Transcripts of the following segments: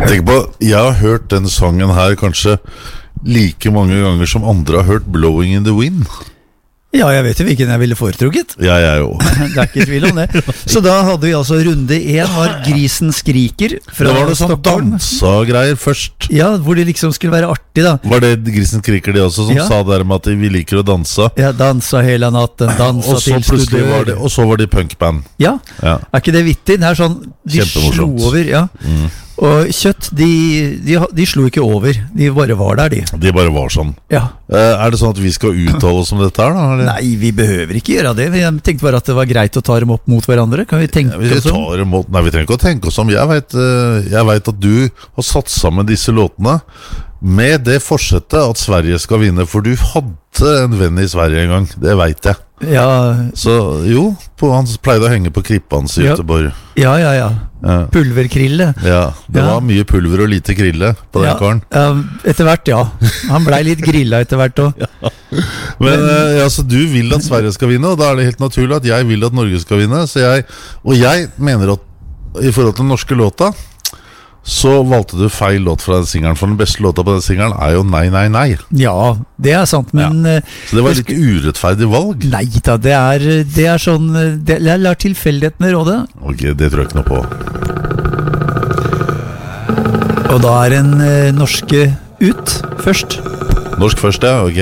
Tenk på, jeg har hørt den sangen her kanskje like mange ganger som andre har hørt Blowing in the Wind. Ja, jeg vet jo hvilken jeg ville foretrukket. Ja, jeg jo. Det ikke tvil om det. Så da hadde vi altså runde 1 var Grisen skriker fra Det var noe sånn Stockholm. dansa-greier først. Ja, hvor det liksom skulle være artig da. Var det Grisen skriker de også, som sa der med at vi liker å danse? Ja, dansa hele natten, dansa til studier. Og så var de punkband. Ja, ikke det vittig? Det sånn, de slo over, ja. Og Kjøtt, de slo ikke over. De bare var der, de. De bare var sånn. Ja. Det sånn at vi skal uttale oss om dette her da? Eller? Nei, vi behøver ikke gjøre det. Jeg tenkte bare at det var greit å ta dem opp mot hverandre. Kan vi tenke oss om? Nei, vi trenger ikke å tenke oss om. Jeg vet at du har satt sammen disse låtene med det forsettet at Sverige skal vinne. For du hadde en venn i Sverige en gang. Det vet jeg. Ja. Så jo, han pleide å henge på krippa hans i Göteborg. Ja. Pulverkrille. Ja, det var mye pulver og lite krille på den karen. Etter hvert, ja. Han ble litt grilla etter hvert også. Men så du vil at Sverige skal vinne, og da det helt naturlig at jeg vil at Norge skal vinne. Og jeg mener at i forhold til den norske låta, så valgte du feil låt fra den singelen. For den beste låta på den singelen jo Nei, nei, nei. Ja, det sant, men så det var litt urettferdig valg? Nei da, det sånn jeg lar tilfeldighetene råde. Ok, det tror jeg ikke noe på. Og da den norske ut først. Norsk først, ja, ok.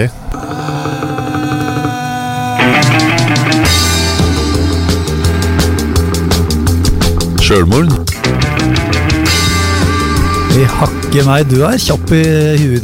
Sjølmord. Hakke meg, du kjapp i huet,